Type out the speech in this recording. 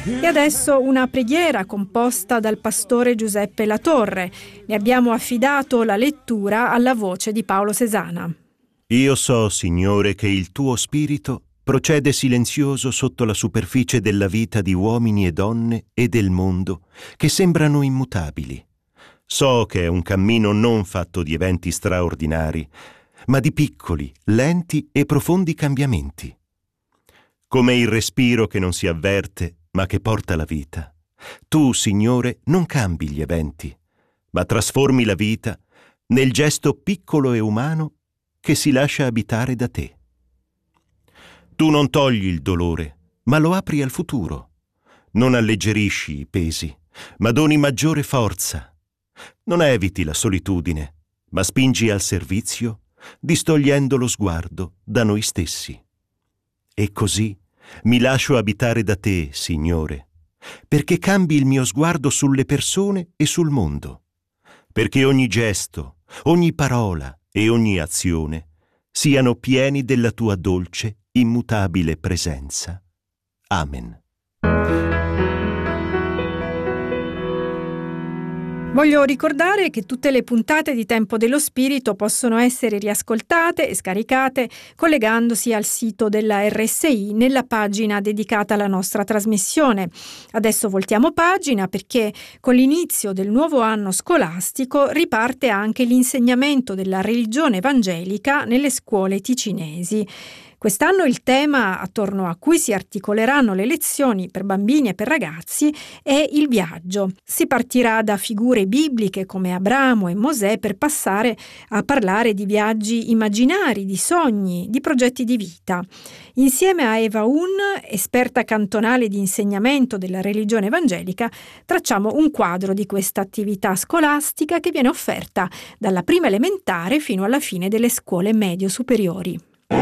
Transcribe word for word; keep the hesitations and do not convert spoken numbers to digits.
E adesso una preghiera composta dal pastore Giuseppe Latorre. Ne abbiamo affidato la lettura alla voce di Paolo Sesana. Io so, Signore, che il tuo spirito procede silenzioso sotto la superficie della vita di uomini e donne e del mondo che sembrano immutabili. So che è un cammino non fatto di eventi straordinari, ma di piccoli, lenti e profondi cambiamenti. Come il respiro che non si avverte, ma che porta la vita. Tu, Signore, non cambi gli eventi, ma trasformi la vita nel gesto piccolo e umano che si lascia abitare da te. Tu non togli il dolore, ma lo apri al futuro. Non alleggerisci i pesi, ma doni maggiore forza. Non eviti la solitudine, ma spingi al servizio, distogliendo lo sguardo da noi stessi. E così mi lascio abitare da te, Signore, perché cambi il mio sguardo sulle persone e sul mondo, perché ogni gesto, ogni parola e ogni azione siano pieni della tua dolce, immutabile presenza. Amen. Voglio ricordare che tutte le puntate di Tempo dello Spirito possono essere riascoltate e scaricate collegandosi al sito della R S I nella pagina dedicata alla nostra trasmissione. Adesso voltiamo pagina perché con l'inizio del nuovo anno scolastico riparte anche l'insegnamento della religione evangelica nelle scuole ticinesi. Quest'anno il tema attorno a cui si articoleranno le lezioni per bambini e per ragazzi è il viaggio. Si partirà da figure bibliche come Abramo e Mosè per passare a parlare di viaggi immaginari, di sogni, di progetti di vita. Insieme a Eva Un, esperta cantonale di insegnamento della religione evangelica, tracciamo un quadro di questa attività scolastica che viene offerta dalla prima elementare fino alla fine delle scuole medio superiori.